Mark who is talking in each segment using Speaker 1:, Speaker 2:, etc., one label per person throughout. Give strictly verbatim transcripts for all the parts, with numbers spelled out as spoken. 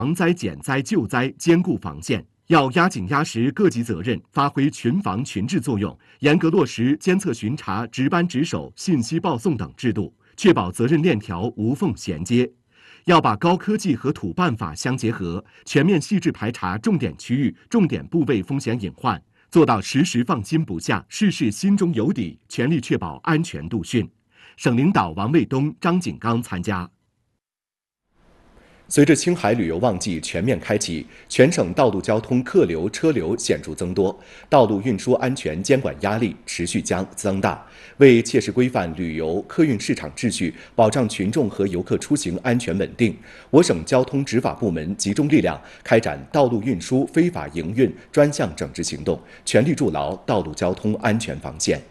Speaker 1: 防灾减灾救灾，兼顾防线。要压紧压实各级责任，发挥群防群治作用，严格落实监测巡查、值班值守、信息报送等制度，确保责任链条无缝衔接。要把高科技和土办法相结合，全面细致排查重点区域、重点部位风险隐患，做到时时放心不下，事事心中有底，全力确保安全度汛。省领导王卫东、张景刚参加。随着青海旅游旺季全面开启，全省道路交通客流车流显著增多，道路运输安全监管压力持续将增大。为切实规范旅游客运市场秩序，保障群众和游客出行安全稳定，我省交通执法部门集中力量开展道路运输非法营运专项整治行动，全力筑牢道路交通安全防线。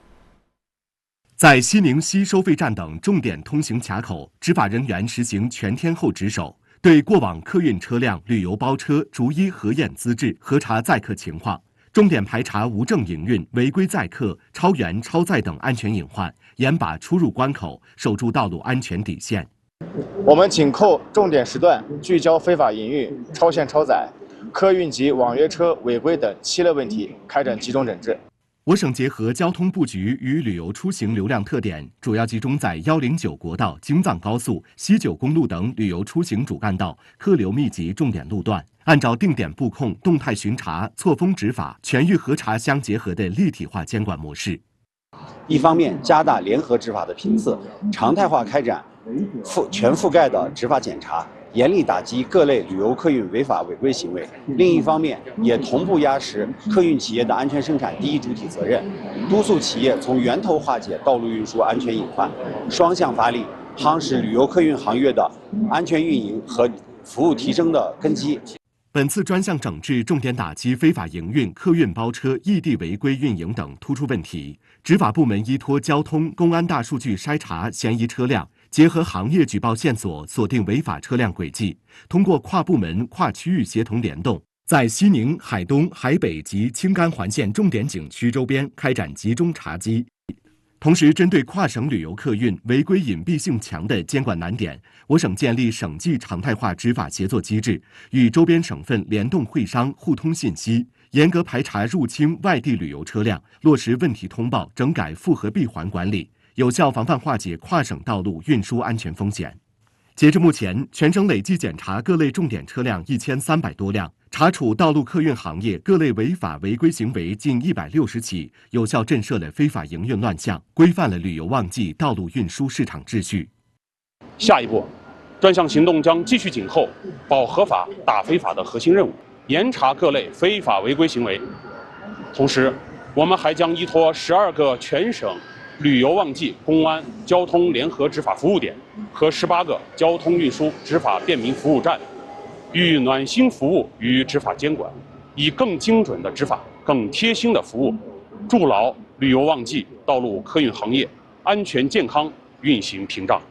Speaker 1: 在西宁西收费站等重点通行卡口，执法人员实行全天候值守，对过往客运车辆、旅游包车逐一核验资质，核查载客情况，重点排查无证营运、违规载客、超员超载等安全隐患，严把出入关口，守住道路安全底线。
Speaker 2: 我们紧扣重点时段，聚焦非法营运、超限超载、客运及网约车违规等七类问题，开展集中整治。
Speaker 1: 我省结合交通布局与旅游出行流量特点，主要集中在一零九国道、京藏高速、西九公路等旅游出行主干道、客流密集重点路段，按照定点布控、动态巡查、错峰执法、全域核查相结合的立体化监管模式。
Speaker 3: 一方面，加大联合执法的频次，常态化开展覆全覆盖的执法检查，严厉打击各类旅游客运违法违规行为；另一方面，也同步压实客运企业的安全生产第一主体责任，督促企业从源头化解道路运输安全隐患，双向发力，夯实旅游客运行业的安全运营和服务提升的根基。
Speaker 1: 本次专项整治重点打击非法营运、客运包车异地违规运营等突出问题，执法部门依托交通、公安大数据筛查嫌疑车辆，结合行业举报线索锁定违法车辆轨迹，通过跨部门、跨区域协同联动，在西宁、海东、海北及青甘环线重点景区周边开展集中查缉。同时，针对跨省旅游客运违规隐蔽性强的监管难点，我省建立省际常态化执法协作机制，与周边省份联动会商，互通信息，严格排查入侵外地旅游车辆，落实问题通报、整改复核闭环管理，有效防范化解跨省道路运输安全风险。截至目前，全省累计检查各类重点车辆一千三百多辆，查处道路客运行业各类违法违规行为近一百六十起，有效震慑了非法营运乱象，规范了旅游旺季道路运输市场秩序。
Speaker 4: 下一步，专项行动将继续紧扣保合法、打非法的核心任务，严查各类非法违规行为。同时，我们还将依托十二个全省旅游旺季公安交通联合执法服务点和十八个交通运输执法便民服务站，与暖心服务与执法监管，以更精准的执法、更贴心的服务，筑牢旅游旺季道路客运行业安全健康运行屏障。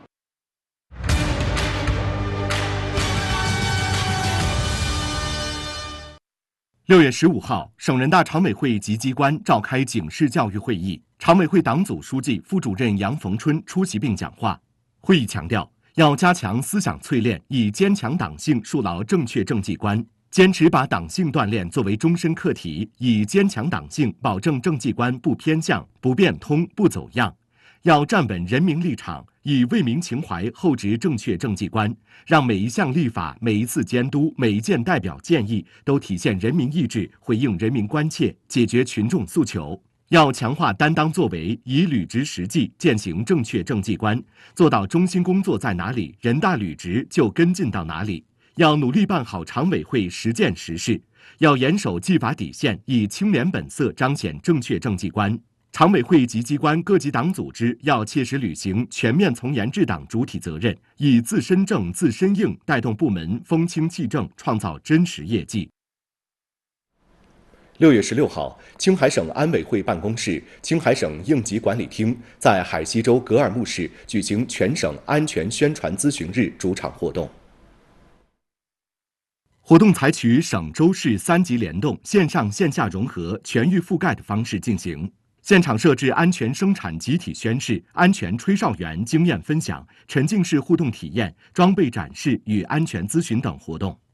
Speaker 1: 六月十五号，省人大常委会及机关召开警示教育会议，常委会党组书记、副主任杨逢春出席并讲话。会议强调，要加强思想淬炼，以坚强党性树牢正确政绩观，坚持把党性锻炼作为终身课题，以坚强党性保证政绩观不偏向、不变通、不走样。要站稳人民立场，以为民情怀厚植正确政绩观，让每一项立法、每一次监督、每一件代表建议都体现人民意志，回应人民关切，解决群众诉求。要强化担当作为，以履职实际践行正确政绩观，做到中心工作在哪里，人大履职就跟进到哪里。要努力办好常委会实践实事，要严守纪法底线，以清廉本色彰显正确政绩观。常委会及机关各级党组织要切实履行全面从严治党主体责任，以自身正自身硬带动部门风清气正，创造真实业绩。六月十六号，青海省安委会办公室、青海省应急管理厅在海西州格尔木市举行全省安全宣传咨询日主场活动。活动采取省州市三级联动、线上线下融合、全域覆盖的方式进行。现场设置安全生产集体宣示、安全吹哨员经验分享、沉浸式互动体验、装备展示与安全咨询等活动。